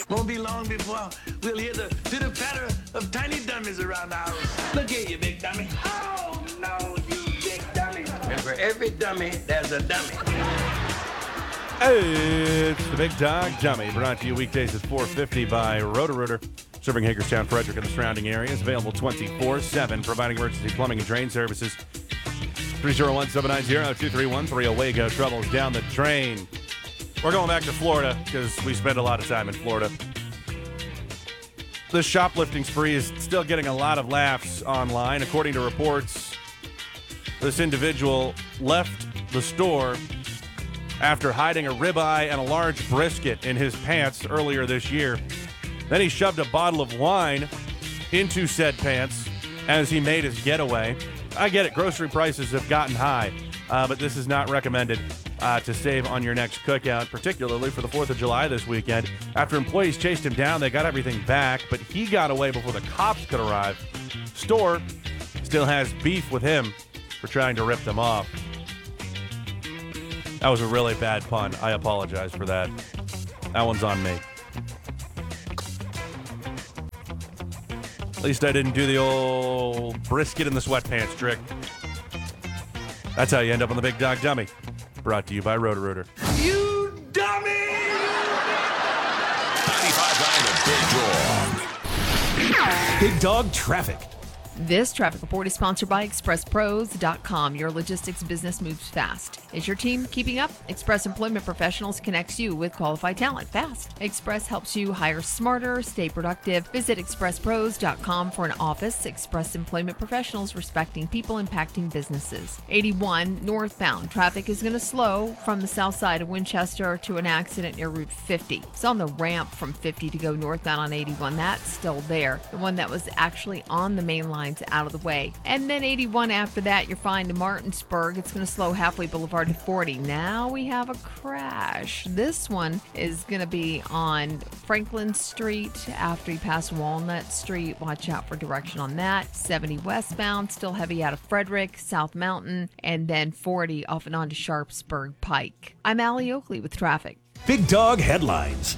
Won't be long before we'll hear the pitter-patter of tiny dummies around the house. Look here, you big dummy. Oh, no, you big dummy. And for every dummy, there's a dummy. It's the Big Dog Dummy, brought to you weekdays at 4:50 by Roto-Rooter. Serving Hagerstown, Frederick, and the surrounding areas. Available 24/7, providing emergency plumbing and drain services. 301-790-2313. Away-go troubles down the drain. We're going back to Florida because we spend a lot of time in Florida. The shoplifting spree is still getting a lot of laughs online. According to reports, this individual left the store after hiding a ribeye and a large brisket in his pants earlier this year. Then he shoved a bottle of wine into said pants as he made his getaway. I get it, grocery prices have gotten high, but this is not recommended to save on your next cookout, particularly for the 4th of July this weekend. After employees chased him down, they got everything back, but he got away before the cops could arrive. Store still has beef with him for trying to rip them off. That was a really bad pun. I apologize for that. That one's on me. At least I didn't do the old brisket in the sweatpants trick. That's how you end up on the Big Dog Dummy. Brought to you by Roto-Rooter. You dummy! 95.9 The Big Dog. Big Dog Traffic. This traffic report is sponsored by ExpressPros.com. Your logistics business moves fast. Is your team keeping up? Express Employment Professionals connects you with qualified talent fast. Express helps you hire smarter, stay productive. Visit ExpressPros.com for an office. Express Employment Professionals, respecting people, impacting businesses. 81 northbound. Traffic is going to slow from the south side of Winchester to an accident near Route 50. It's on the ramp from 50 to go northbound on 81. That's still there. The one that was actually on the main line out of the way. And then 81 after that, you're fine to Martinsburg. It's going to slow halfway Boulevard to 40. Now we have a crash. This one is going to be on Franklin Street after you pass Walnut Street. Watch out for direction on that. 70 westbound, still heavy out of Frederick, South Mountain, and then 40 off and on to Sharpsburg Pike. I'm Allie Oakley with traffic. Big Dog Headlines.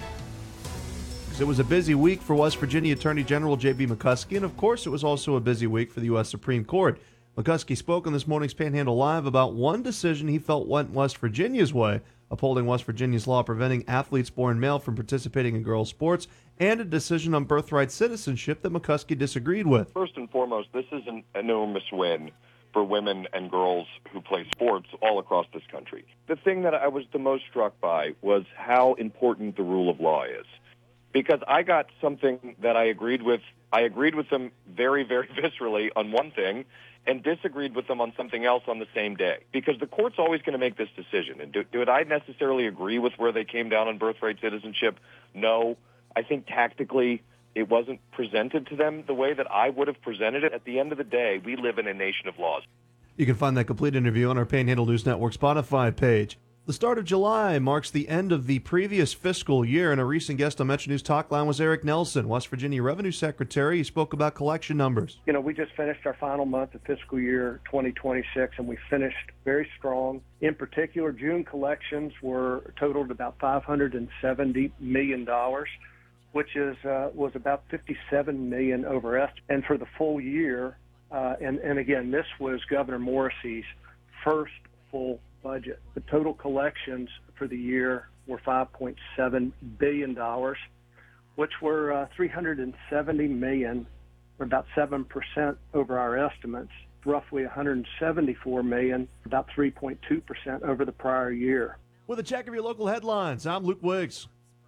It was a busy week for West Virginia Attorney General J.B. McCuskey, and of course it was also a busy week for the U.S. Supreme Court. McCuskey spoke on this morning's Panhandle Live about one decision he felt went West Virginia's way, upholding West Virginia's law preventing athletes born male from participating in girls' sports, and a decision on birthright citizenship that McCuskey disagreed with. First and foremost, this is an enormous win for women and girls who play sports all across this country. The thing that I was the most struck by was how important the rule of law is. Because I got something that I agreed with. I agreed with them very, very viscerally on one thing and disagreed with them on something else on the same day. Because the court's always going to make this decision. And did I necessarily agree with where they came down on birthright citizenship? No. I think tactically it wasn't presented to them the way that I would have presented it. At the end of the day, we live in a nation of laws. You can find that complete interview on our Panhandle News Network Spotify page. The start of July marks the end of the previous fiscal year, and a recent guest on Metro News Talk Line was Eric Nelson, West Virginia Revenue Secretary. He spoke about collection numbers. You know, we just finished our final month of fiscal year 2026, and we finished very strong. In particular, June collections were totaled about $570 million, which was about $57 million over estimate. And for the full year, and again, this was Governor Morrissey's first full budget. The total collections for the year were $5.7 billion, which were $370 million, or about 7% over our estimates, roughly $174 million, about 3.2% over the prior year. With a check of your local headlines, I'm Luke Wiggs.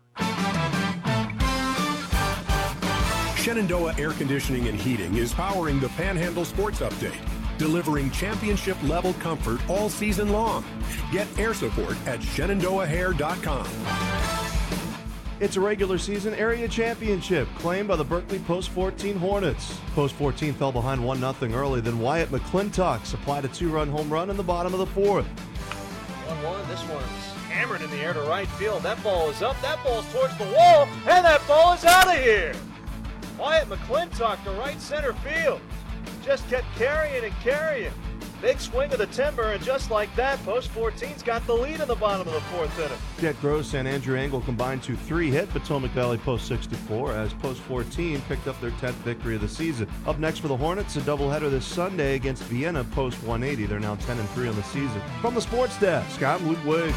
Shenandoah Air Conditioning and Heating is powering the Panhandle Sports Update, delivering championship-level comfort all season long. Get air support at ShenandoahHair.com. It's a regular season area championship claimed by the Berkeley Post 14 Hornets. Post 14 fell behind 1-0 early, then Wyatt McClintock supplied a 2-run home run in the bottom of the fourth. 1-1, this one's hammered in the air to right field. That ball is up, that ball's towards the wall, and that ball is out of here. Wyatt McClintock to right center field. Just kept carrying and carrying. Big swing of the timber, and just like that, Post 14's got the lead in the bottom of the fourth inning. Jet Gross and Andrew Engel combined to 3-hit Potomac Valley Post 64 as Post 14 picked up their 10th victory of the season. Up next for the Hornets, a doubleheader this Sunday against Vienna Post 180. They're now 10-3 on the season. From the Sports Desk, I'm Luke Wiggs.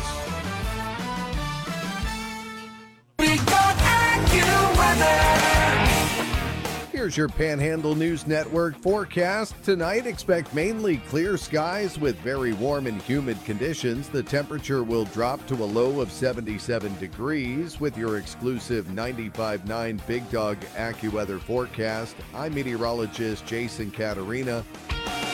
Here's your Panhandle News Network forecast. Tonight, expect mainly clear skies with very warm and humid conditions. The temperature will drop to a low of 77 degrees with your exclusive 95.9 Big Dog AccuWeather forecast. I'm meteorologist Jason Caterina.